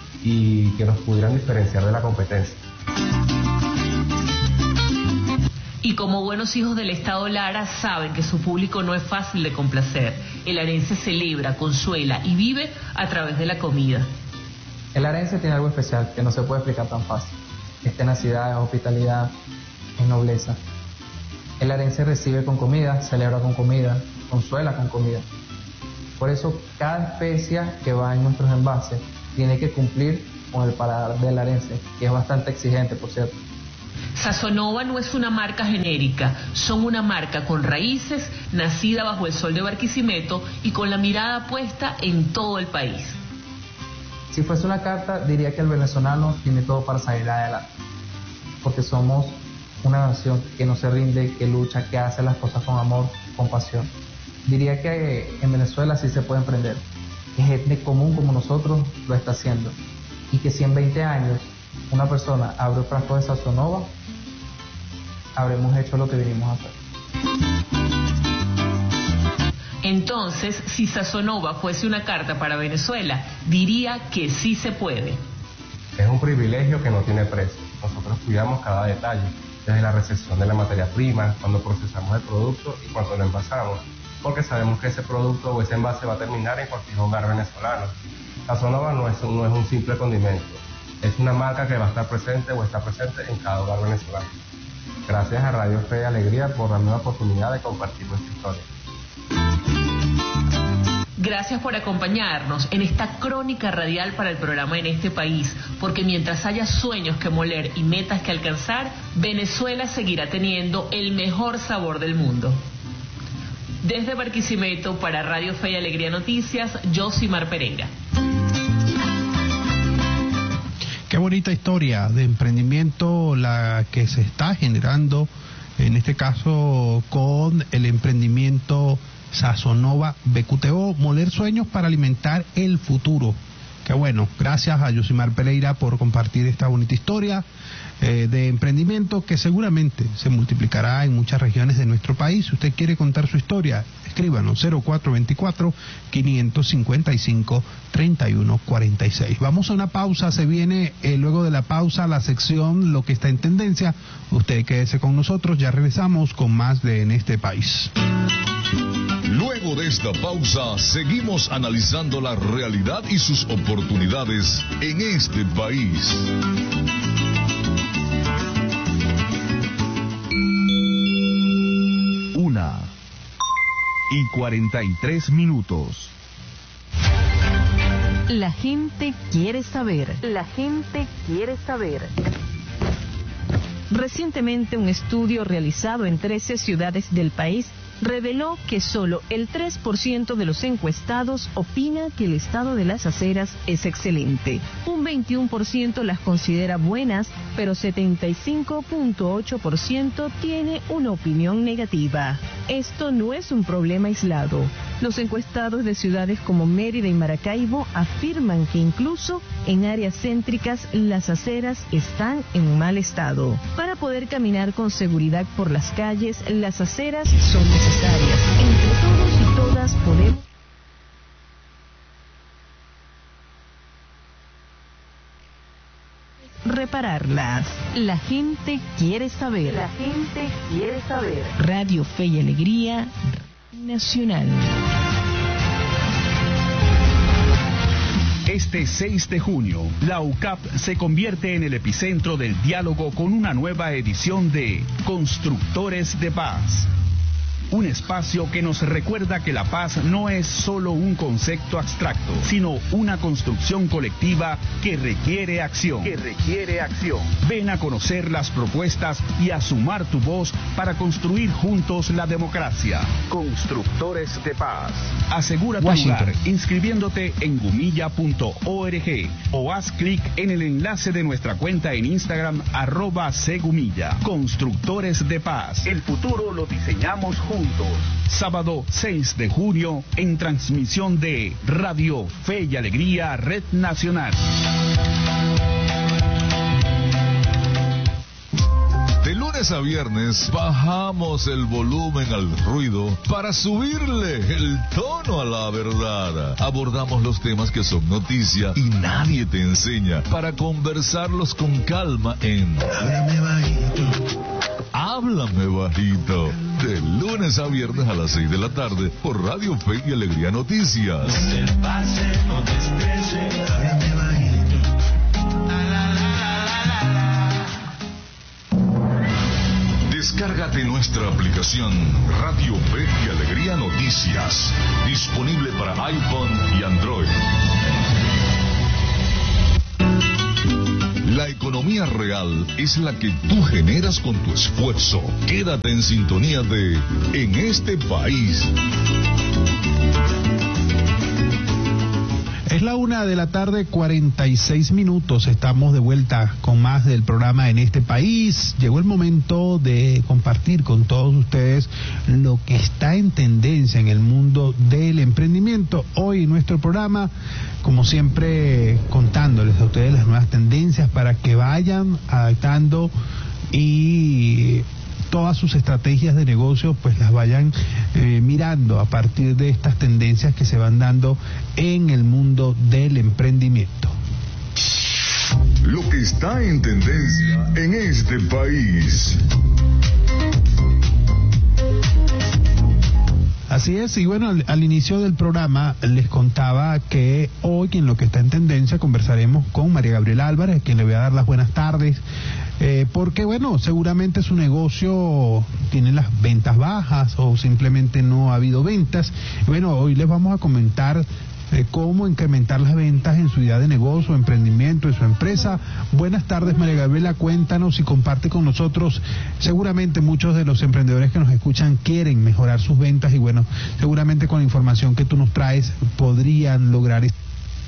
y que nos pudieran diferenciar de la competencia. Y como buenos hijos del Estado Lara saben que su público no es fácil de complacer. El arense celebra, consuela y vive a través de la comida. El arense tiene algo especial que no se puede explicar tan fácil. Es tenacidad, es hospitalidad, es nobleza. El arense recibe con comida, celebra con comida, consuela con comida. Por eso cada especia que va en nuestros envases tiene que cumplir con el paladar del arense, que es bastante exigente, por cierto. Sazonova no es una marca genérica, son una marca con raíces, nacida bajo el sol de Barquisimeto y con la mirada puesta en todo el país. Si fuese una carta, diría que el venezolano tiene todo para salir adelante, porque somos una nación que no se rinde, que lucha, que hace las cosas con amor, con pasión. Diría que en Venezuela sí se puede emprender, que gente común como nosotros lo está haciendo, y que si en veinte años una persona abre un frasco de Sazonova, habremos hecho lo que vinimos a hacer. Entonces, si Sazonova fuese una carta para Venezuela, diría que sí se puede. Es un privilegio que no tiene precio. Nosotros cuidamos cada detalle, desde la recepción de la materia prima, cuando procesamos el producto y cuando lo envasamos, porque sabemos que ese producto o ese envase va a terminar en cualquier hogar venezolano. Sazonova no es, no es un simple condimento, es una marca que va a estar presente o está presente en cada hogar venezolano. Gracias a Radio Fe y Alegría por darme la oportunidad de compartir nuestra historia. Gracias por acompañarnos en esta crónica radial para el programa En este País, porque mientras haya sueños que moler y metas que alcanzar, Venezuela seguirá teniendo el mejor sabor del mundo. Desde Barquisimeto para Radio Fe y Alegría Noticias, Josimar Pereira. Qué bonita historia de emprendimiento la que se está generando, en este caso con el emprendimiento Sazonova B Q T O, moler sueños para alimentar el futuro. Qué bueno, gracias a Josimar Pereira por compartir esta bonita historia eh, de emprendimiento que seguramente se multiplicará en muchas regiones de nuestro país. Si usted quiere contar su historia, escríbanos cero cuatro dos cuatro, cinco cinco cinco, tres uno cuatro seis. Vamos a una pausa, se viene eh, luego de la pausa la sección Lo que está en tendencia. Usted quédese con nosotros, ya regresamos con más de En este País. Luego de esta pausa, seguimos analizando la realidad y sus oportunidades en este país. Una y cuarenta y tres minutos. La gente quiere saber. La gente quiere saber. Recientemente, un estudio realizado en trece ciudades del país reveló que solo el tres por ciento de los encuestados opina que el estado de las aceras es excelente. Un veintiuno por ciento las considera buenas, pero setenta y cinco punto ocho por ciento tiene una opinión negativa. Esto no es un problema aislado. Los encuestados de ciudades como Mérida y Maracaibo afirman que incluso en áreas céntricas las aceras están en mal estado. Para poder caminar con seguridad por las calles, las aceras son necesarias. Entre todos y todas podemos repararlas. La gente quiere saber. La gente quiere saber. Radio Fe y Alegría Nacional. Este seis de junio, la U C A P se convierte en el epicentro del diálogo con una nueva edición de Constructores de Paz. Un espacio que nos recuerda que la paz no es solo un concepto abstracto, sino una construcción colectiva que requiere acción. Que requiere acción. Ven a conocer las propuestas y a sumar tu voz para construir juntos la democracia. Constructores de Paz. Asegura tu lugar inscribiéndote en gumilla punto org o haz clic en el enlace de nuestra cuenta en Instagram arroba segumilla. Constructores de Paz. El futuro lo diseñamos juntos. Sábado seis de junio en transmisión de Radio Fe y Alegría Red Nacional. De lunes a viernes bajamos el volumen al ruido para subirle el tono a la verdad. Abordamos los temas que son noticia y nadie te enseña para conversarlos con calma en Duerme bajito, Háblame bajito. De lunes a viernes a las seis de la tarde por Radio Fe y Alegría Noticias. Descárgate nuestra aplicación Radio Fe y Alegría Noticias, disponible para iPhone y Android. La economía real es la que tú generas con tu esfuerzo. Quédate en sintonía de En este país. Es la una de la tarde, cuarenta y seis minutos. Estamos de vuelta con más del programa En este país. Llegó el momento de compartir con todos ustedes lo que está en tendencia en el mundo del emprendimiento. Hoy en nuestro programa, como siempre, contándoles a ustedes las nuevas tendencias para que vayan adaptando y todas sus estrategias de negocio pues las vayan eh, mirando a partir de estas tendencias que se van dando en el mundo del emprendimiento. Lo que está en tendencia en este país. Así es, y bueno, al, al inicio del programa les contaba que hoy en lo que está en tendencia conversaremos con María Gabriela Álvarez, a quien le voy a dar las buenas tardes, eh, porque bueno, seguramente su negocio tiene las ventas bajas o simplemente no ha habido ventas. Bueno, hoy les vamos a comentar Eh, cómo incrementar las ventas en su idea de negocio, emprendimiento, en su empresa. Buenas tardes, María Gabriela, cuéntanos y comparte con nosotros. Seguramente muchos de los emprendedores que nos escuchan quieren mejorar sus ventas y bueno, seguramente con la información que tú nos traes podrían lograr esto.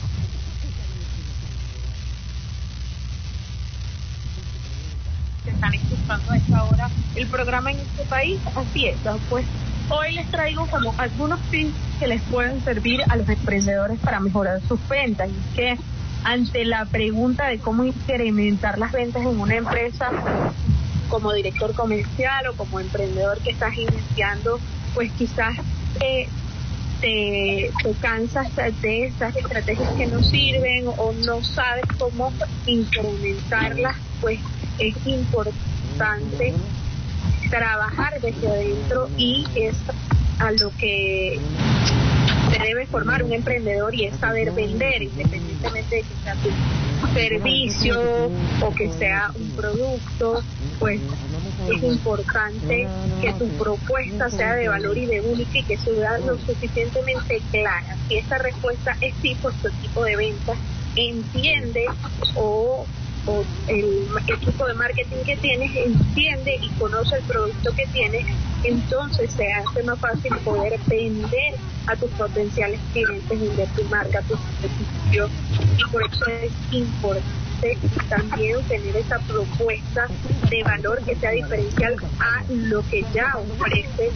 Están escuchando a esta hora el programa En este país, así es, pues hoy les traigo como algunos tips que les pueden servir a los emprendedores para mejorar sus ventas. Y que ante la pregunta de cómo incrementar las ventas en una empresa, como director comercial o como emprendedor que estás iniciando, pues quizás eh, te, te cansas de esas estrategias que no sirven o no sabes cómo incrementarlas, pues es importante trabajar desde adentro y es a lo que se debe formar un emprendedor y es saber vender, independientemente de que sea tu servicio o que sea un producto, pues es importante que tu propuesta sea de valor y de única y que sea lo suficientemente clara. Si esa respuesta es sí, pues tu equipo de ventas entiende o o el equipo de marketing que tienes entiende y conoce el producto que tienes, entonces se hace más fácil poder vender a tus potenciales clientes, vender tu marca, tu servicio, y por eso es importante también tener esa propuesta de valor que sea diferencial a lo que ya ofreces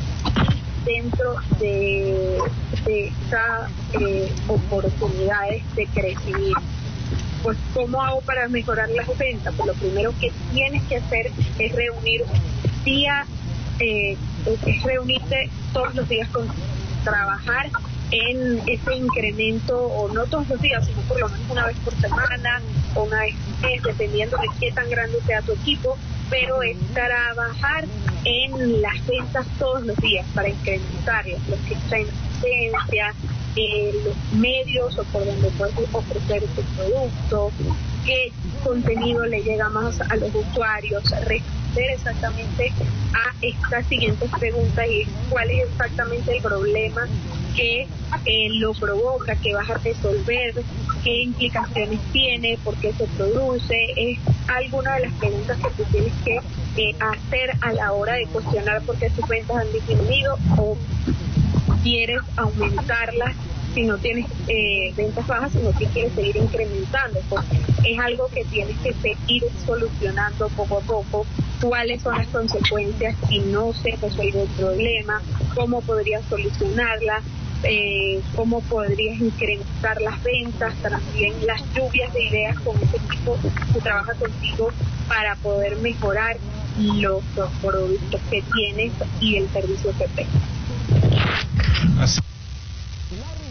dentro de, de estas eh, oportunidades de crecimiento. Pues, ¿cómo hago para mejorar las ventas? Pues lo primero que tienes que hacer es reunir día, eh, es reunirte todos los días con trabajar en ese incremento, o no todos los días, sino por lo menos una vez por semana o una vez por mes, dependiendo de qué tan grande sea tu equipo, pero es trabajar en las ventas todos los días para incrementarlas, los que están en asistencia, eh, los medios o por donde puedes ofrecer tu producto, qué contenido le llega más a los usuarios, responder exactamente a estas siguientes preguntas y cuál es exactamente el problema que eh, lo provoca, que vas a resolver, qué implicaciones tiene, por qué se produce. Es alguna de las preguntas que tú tienes que eh, hacer a la hora de cuestionar por qué tus ventas han disminuido o quieres aumentarlas si no tienes eh, ventas bajas, sino que quieres seguir incrementando. Pues es algo que tienes que seguir solucionando poco a poco. ¿Cuáles son las consecuencias si no se resuelve el problema? ¿Cómo podrías solucionarla? Eh, ¿Cómo podrías incrementar las ventas? También las lluvias de ideas con ese equipo que trabaja contigo para poder mejorar los, los productos que tienes y el servicio que prestas.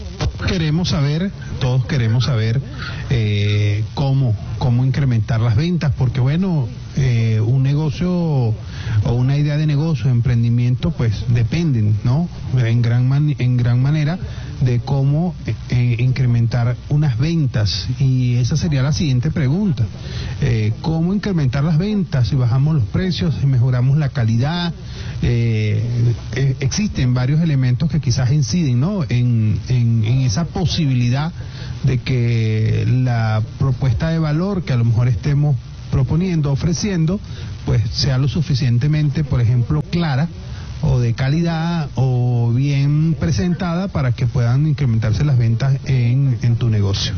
queremos saber, todos queremos saber eh, cómo, cómo incrementar las ventas, porque bueno, eh, un negocio o una idea de negocio, emprendimiento, pues dependen, ¿no? En gran man, en gran manera de cómo eh, incrementar unas ventas, y esa sería la siguiente pregunta: eh, ¿cómo incrementar las ventas si bajamos los precios, si mejoramos la calidad? Eh, eh, existen varios elementos que quizás inciden, ¿no? en, en, en esa posibilidad de que la propuesta de valor que a lo mejor estemos proponiendo, ofreciendo, pues sea lo suficientemente, por ejemplo, clara o de calidad o bien presentada para que puedan incrementarse las ventas en, en tu negocio.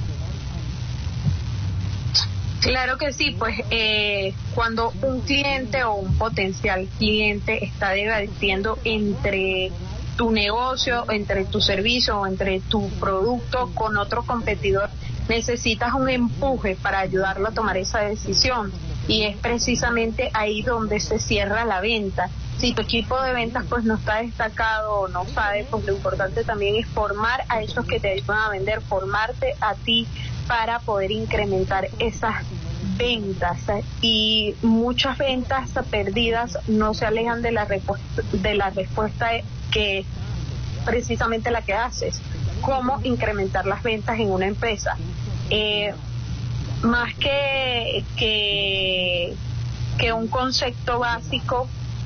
Claro que sí, pues eh, cuando un cliente o un potencial cliente está debatiendo entre tu negocio, entre tu servicio o entre tu producto con otro competidor, necesitas un empuje para ayudarlo a tomar esa decisión, y es precisamente ahí donde se cierra la venta. Si tu equipo de ventas pues no está destacado o no sabe, pues lo importante también es formar a esos que te ayudan a vender, formarte a ti para poder incrementar esas ventas. Y muchas ventas perdidas no se alejan de la respuesta, de la respuesta que es precisamente la que haces: cómo incrementar las ventas en una empresa. Eh, más que, que, que un concepto básico,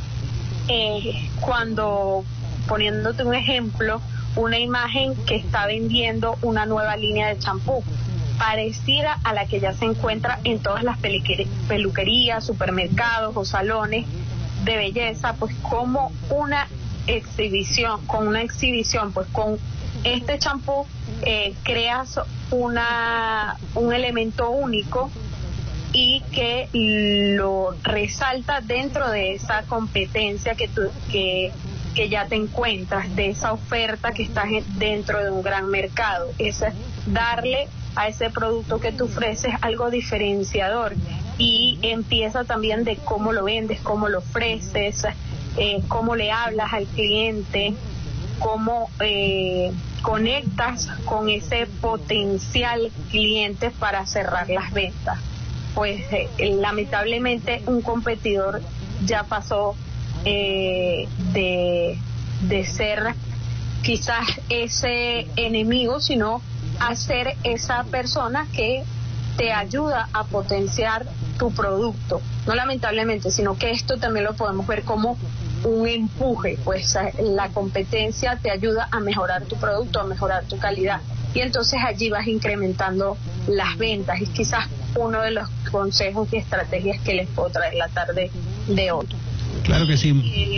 eh, cuando, poniéndote un ejemplo, una imagen que está vendiendo una nueva línea de champú parecida a la que ya se encuentra en todas las peluquerías, supermercados o salones de belleza, pues como una exhibición, con una exhibición, pues con este champú eh, creas una un elemento único y que lo resalta dentro de esa competencia que tú, que que ya te encuentras, de esa oferta que estás dentro de un gran mercado. Es darle a ese producto que tú ofreces algo diferenciador, y empieza también de cómo lo vendes, cómo lo ofreces, eh, cómo le hablas al cliente, cómo eh, conectas con ese potencial cliente para cerrar las ventas. Pues eh, lamentablemente un competidor ya pasó eh, de, de ser quizás ese enemigo, sino a ser esa persona que te ayuda a potenciar tu producto. No lamentablemente, sino que esto también lo podemos ver como un empuje, pues la competencia te ayuda a mejorar tu producto, a mejorar tu calidad, y entonces allí vas incrementando las ventas. Y quizás uno de los consejos y estrategias que les puedo traer la tarde de hoy. Claro que sí. Y,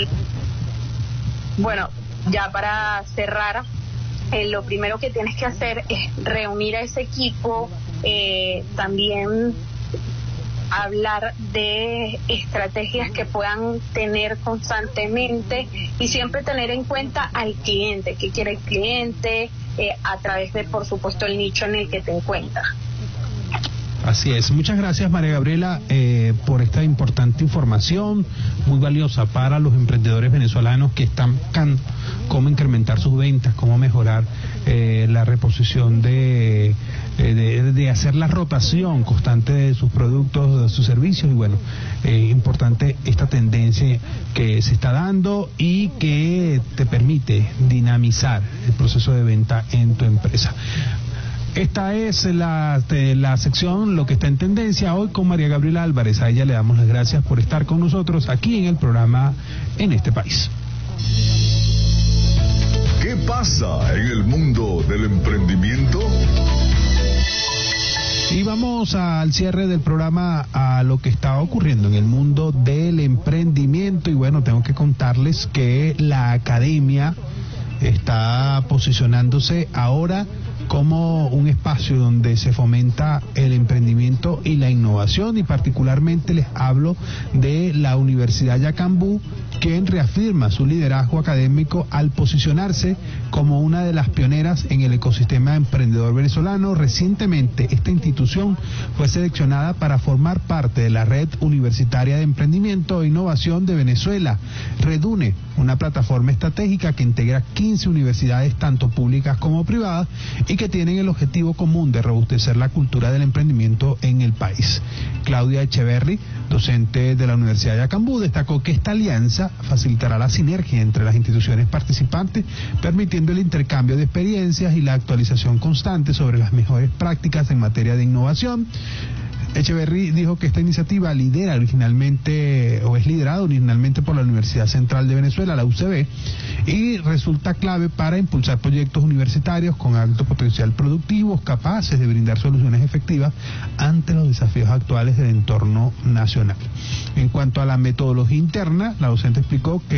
bueno, ya para cerrar, eh, lo primero que tienes que hacer es reunir a ese equipo, eh, también hablar de estrategias que puedan tener constantemente, y siempre tener en cuenta al cliente, qué quiere el cliente, eh, a través de, por supuesto, el nicho en el que te encuentras. Así es. Muchas gracias, María Gabriela, eh, por esta importante información, muy valiosa para los emprendedores venezolanos que están buscando cómo incrementar sus ventas, cómo mejorar eh, la reposición de, de, de hacer la rotación constante de sus productos, de sus servicios. Y bueno, eh, importante esta tendencia que se está dando y que te permite dinamizar el proceso de venta en tu empresa. Esta es la, la sección Lo que está en tendencia, hoy con María Gabriela Álvarez. A ella le damos las gracias por estar con nosotros aquí en el programa En este País. ¿Qué pasa en el mundo del emprendimiento? Y vamos al cierre del programa, a lo que está ocurriendo en el mundo del emprendimiento. Y bueno, tengo que contarles que la academia está posicionándose ahora como un espacio donde se fomenta el emprendimiento y la innovación, y particularmente les hablo de la Universidad Yacambú, quien reafirma su liderazgo académico al posicionarse como una de las pioneras en el ecosistema emprendedor venezolano. Recientemente esta institución fue seleccionada para formar parte de la Red Universitaria de Emprendimiento e Innovación de Venezuela, REDUNE, una plataforma estratégica que integra quince universidades tanto públicas como privadas y que tienen el objetivo común de robustecer la cultura del emprendimiento en el país. Claudia Echeverry, docente de la Universidad de Acambú, destacó que esta alianza facilitará la sinergia entre las instituciones participantes, permitiendo el intercambio de experiencias y la actualización constante sobre las mejores prácticas en materia de innovación. Echeverry dijo que esta iniciativa lidera originalmente o es liderada originalmente por la Universidad Central de Venezuela, la U C V, y resulta clave para impulsar proyectos universitarios con alto potencial productivo, capaces de brindar soluciones efectivas ante los desafíos actuales del entorno nacional. En cuanto a la metodología interna, la docente explicó que